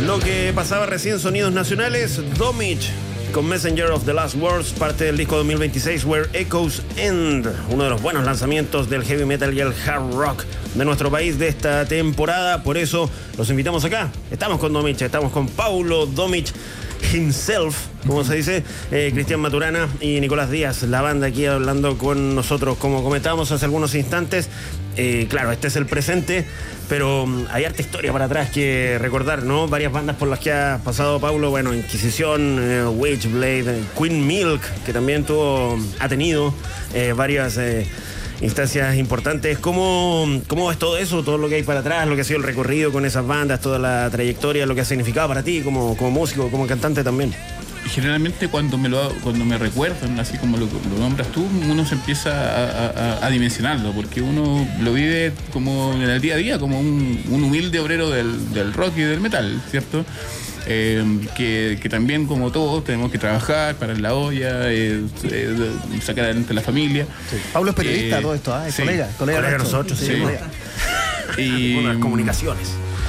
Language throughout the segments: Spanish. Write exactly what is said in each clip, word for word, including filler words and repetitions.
Lo que pasaba recién, sonidos nacionales, Domich con Messenger of the Last Words, parte del disco dos mil veintiséis, Where Echoes End, uno de los buenos lanzamientos del heavy metal y el hard rock de nuestro país de esta temporada. Por eso los invitamos acá. Estamos con Domich, estamos con Paulo Domich himself, como se dice, eh, Cristian Maturana y Nicolás Díaz, la banda aquí hablando con nosotros. Como comentábamos hace algunos instantes, eh, claro, este es el presente, pero um, hay harta historia para atrás que recordar, ¿no? Varias bandas por las que ha pasado Paulo, bueno, Inquisición, eh, Witchblade, Queen Milk, que también tuvo, ha tenido eh, varias eh, instancias importantes. ¿Cómo, ¿Cómo ves todo eso, todo lo que hay para atrás, lo que ha sido el recorrido con esas bandas, toda la trayectoria, lo que ha significado para ti como, como músico, como cantante también? Generalmente cuando me lo cuando me recuerdan, así como lo, lo nombras tú, uno se empieza a, a, a dimensionarlo, porque uno lo vive como en el día a día, como un, un humilde obrero del, del rock y del metal, ¿cierto? Eh, que, que también, como todos, tenemos que trabajar, parar la olla, eh, eh, sacar adelante a la familia. Sí. Pablo es periodista, eh, todo esto, ¿eh? Es sí. colega, colega, Colega de nosotros, sí. sí. Sí. Y unas comunicaciones.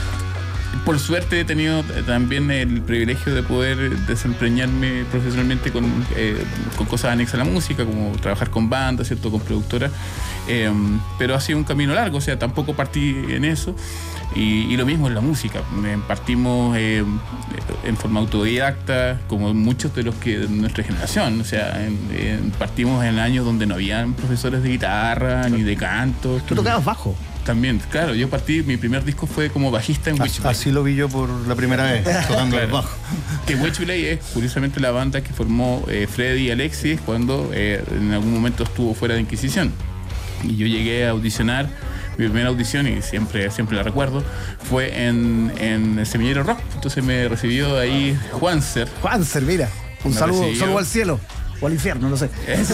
Por suerte he tenido también el privilegio de poder desempeñarme profesionalmente con, eh, con cosas anexas a la música, como trabajar con bandas, ¿cierto? Con productoras. Eh, pero ha sido un camino largo, o sea, tampoco partí en eso. Y, y lo mismo en la música. Eh, partimos eh, en forma autodidacta, como muchos de los que de nuestra generación. O sea, en, en, partimos en años donde no habían profesores de guitarra ni de canto. Tú tocabas bajo. También, claro, yo partí, mi primer disco fue como bajista en Witchblade. Así lo vi yo por la primera vez, tocando claro. el bajo. Que Witchblade es curiosamente la banda que formó eh, Freddy y Alexis cuando eh, en algún momento estuvo fuera de Inquisición. Y yo llegué a audicionar, mi primera audición, y siempre, siempre la recuerdo, fue en, en el Semillero Rock. Entonces me recibió ahí Juanser. Juanser, mira, un Me saludo, recibió. saludo al cielo. O al infierno, no sé. Eso.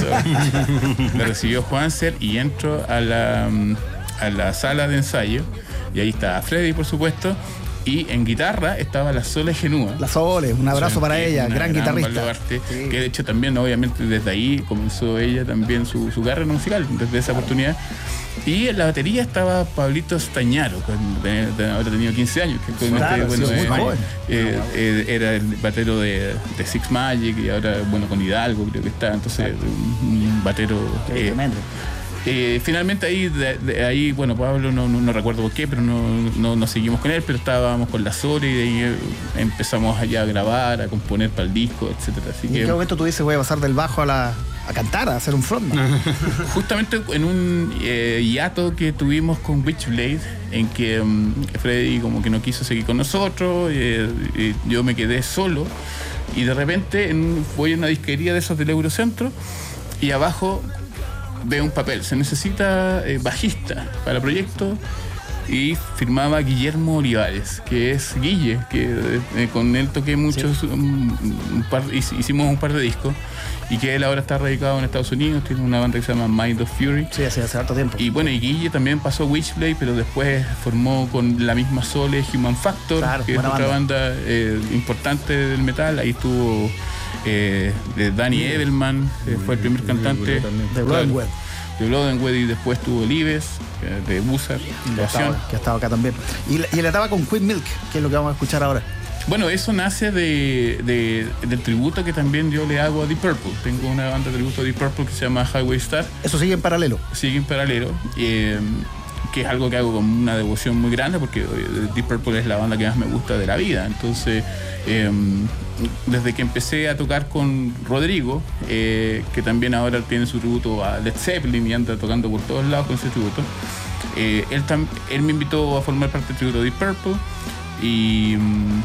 Me recibió Juanser y entro a la, a la sala de ensayo. Y ahí estaba Freddy, por supuesto. Y en guitarra estaba la Sole Genúa. La Sole, un abrazo para ella, gran, gran guitarrista. Baluarte, sí. Que de hecho también, obviamente, desde ahí comenzó ella también su, su carrera musical, desde esa oportunidad. Y en la batería estaba Pablito Stañaro, que ahora tenía quince años, que actualmente Claro, bueno, sí, muy eh, joven. eh, eh, era el batero de, de Six Magic, y ahora, bueno, con Hidalgo creo que está, entonces un, un batero Sí, eh, tremendo. Eh, finalmente ahí, de, de ahí, bueno, Pablo no, no, no recuerdo por qué, pero no, no, no seguimos con él, pero estábamos con la Sole y de ahí eh, empezamos allá a grabar, a componer para el disco, etcétera. Así ¿Y que, en qué momento tú dices voy a pasar del bajo a la a cantar, a hacer un frontman? justamente en un eh, hiato que tuvimos con Witchblade, en que um, Freddy como que no quiso seguir con nosotros, eh, eh, yo me quedé solo, y de repente en, voy a una disquería de esos del Eurocentro, y abajo veo un papel, se necesita eh, bajista para el proyecto, y firmaba Guillermo Olivares, que es Guille, que eh, con él toqué muchos, sí. un, un par, hicimos un par de discos, y que él ahora está radicado en Estados Unidos, tiene una banda que se llama Mind of Fury. Sí, hace, hace harto tiempo. Y bueno, y Guille también pasó Witchblade, pero después formó con la misma Sole Human Factor, claro, que es otra banda, banda eh, importante del metal. Ahí estuvo eh, Danny mm. Edelman, eh, fue el primer cantante de Bloodwell. De Bloodwell, y después tuvo Libes, de Buzzard, que, que ha estado acá también. Y, y la etapa con Queen Milk, que es lo que vamos a escuchar ahora. Bueno, eso nace de, de, del tributo que también yo le hago a Deep Purple. Tengo una banda de tributo a Deep Purple que se llama Highway Star. ¿Eso sigue en paralelo? Sigue en paralelo, eh, que es algo que hago con una devoción muy grande, porque Deep Purple es la banda que más me gusta de la vida. Entonces, eh, desde que empecé a tocar con Rodrigo, eh, que también ahora tiene su tributo a Led Zeppelin y anda tocando por todos lados con ese tributo, eh, él, tam, él me invitó a formar parte del tributo de Deep Purple, y...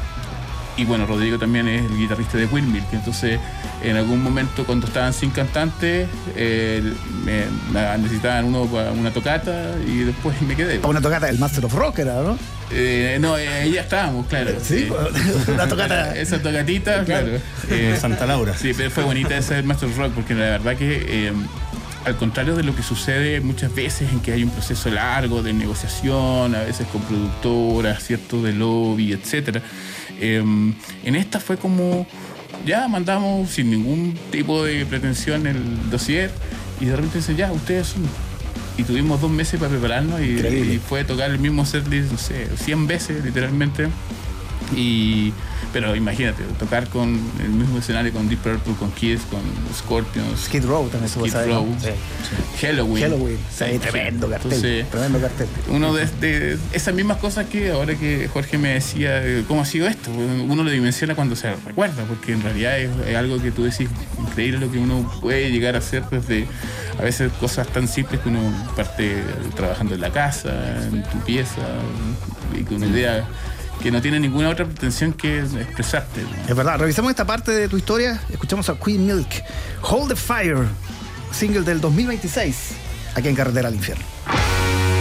Y bueno, Rodrigo también es el guitarrista de Queen Milk. Entonces, en algún momento, cuando estaban sin cantante, eh, me, me necesitaban uno para una tocata, y después me quedé. Para una tocata, el Master of Rock era, ¿no? Eh, no, eh, ya estábamos, claro. Sí, eh, una tocata. Esa tocatita, claro. Eh, Santa Laura. Sí, pero fue bonita esa del Master of Rock, porque la verdad que, eh, al contrario de lo que sucede muchas veces, en que hay un proceso largo de negociación, a veces con productoras, cierto, de lobby, etcétera. Eh, en esta fue como, ya mandamos sin ningún tipo de pretensión el dossier, y de repente dicen, ya, ustedes son. Y tuvimos dos meses para prepararnos, y, y fue tocar el mismo setlist, no sé, cien veces literalmente. Y, pero imagínate, tocar con el mismo escenario con Deep Purple, con Kiss, con Scorpions, Skid Row también estuvo Skid esa vez, Row, ¿no? Sí. Halloween. Halloween, sí, Sí, tremendo cartel. entonces, tremendo cartel. uno de, de esas mismas cosas que ahora que Jorge me decía, eh, ¿cómo ha sido esto? Uno lo dimensiona cuando se recuerda, porque en realidad es, es algo que tú decís, increíble lo que uno puede llegar a hacer desde a veces cosas tan simples que uno parte trabajando en la casa, en tu pieza, y con una idea que no tiene ninguna otra pretensión que expresarte, ¿no? Es verdad, revisamos esta parte de tu historia, escuchamos a Queen Milk, Hold the Fire, single del dos mil veintiséis, aquí en Carretera al Infierno.